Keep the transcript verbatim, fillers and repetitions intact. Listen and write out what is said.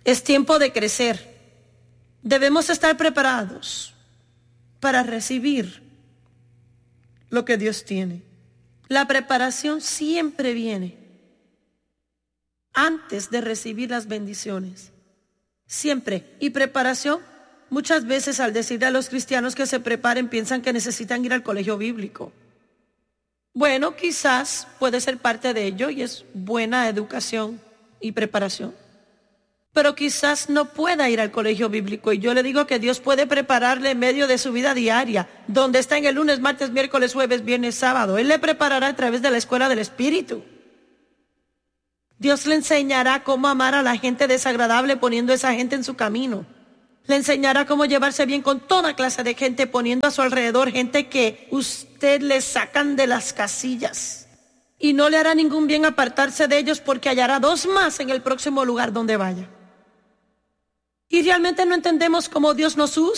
Es tiempo de crecer. Debemos estar preparados para recibir lo que Dios tiene. La preparación siempre viene antes de recibir las bendiciones. Siempre. Y preparación, muchas veces al decirle a los cristianos que se preparen, piensan que necesitan ir al colegio bíblico. Bueno, quizás puede ser parte de ello y es buena educación y preparación. Pero quizás no pueda ir al colegio bíblico. Y yo le digo que Dios puede prepararle en medio de su vida diaria, donde está en el lunes, martes, miércoles, jueves, viernes, sábado. Él le preparará a través de la escuela del Espíritu. Dios le enseñará cómo amar a la gente desagradable poniendo a esa gente en su camino. Le enseñará cómo llevarse bien con toda clase de gente, poniendo a su alrededor gente que usted le sacan de las casillas. Y no le hará ningún bien apartarse de ellos, porque hallará dos más en el próximo lugar donde vaya. Y realmente no entendemos cómo Dios nos usa.